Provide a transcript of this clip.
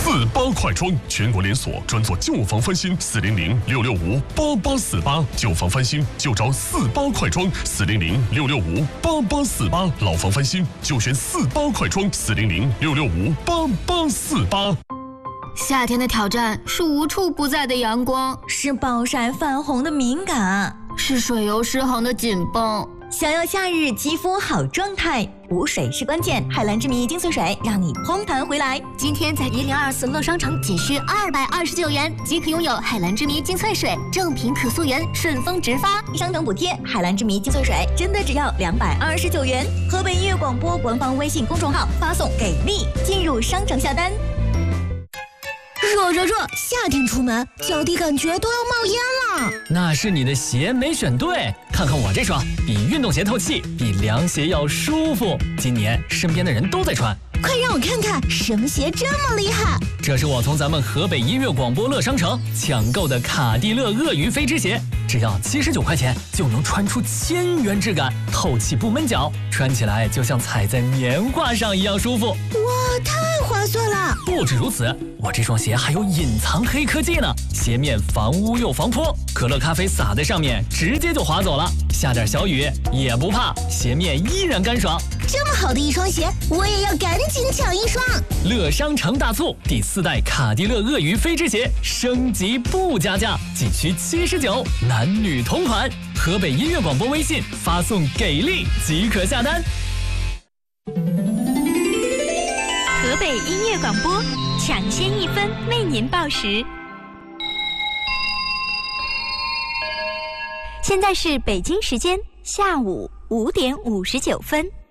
48快装，全国连锁，专做旧房翻新，400-665-8848，旧房翻新就找48快装，400-665-8848，老房翻新就选48快装，400-665-8848。 夏天的挑战是无处不在的阳光， 是暴晒泛红的敏感， 是水油失衡的紧绷。 想要夏日肌肤好状态，补水是关键。海蓝之谜精粹水让你嘭弹回来。 今天在1024乐商城仅需229元即可拥有海蓝之谜精粹水，正品可溯源，顺丰直发， 商城补贴。海蓝之谜精粹水真的只要229元。河北音乐广播官方微信公众号发送给力进入商城下单。 热，夏天出门脚底感觉都要冒烟了。 那是你的鞋没选对，看看我这双，比运动鞋透气，比凉鞋要舒服。今年身边的人都在穿， 快让我看看什么鞋这么厉害。 这是我从咱们河北音乐广播乐商城抢购的卡地勒鳄鱼飞织鞋，只要79块钱就能穿出1000元质感，透气不闷脚，穿起来就像踩在棉花上一样舒服。 哇，太划算了！ 不止如此，我这双鞋还有隐藏黑科技呢，鞋面防污又防泼，可乐咖啡洒在上面直接就滑走了，下点小雨也不怕，鞋面依然干爽。 这么好的一双鞋，我也要赶紧抢一双。 乐商城大促，第4代卡地勒鳄鱼飞织鞋升级不加价，仅需79，男女同款。河北音乐广播微信发送给力即可下单。 河北音乐广播抢先1分为您报时。现在是北京时间下午5点59分。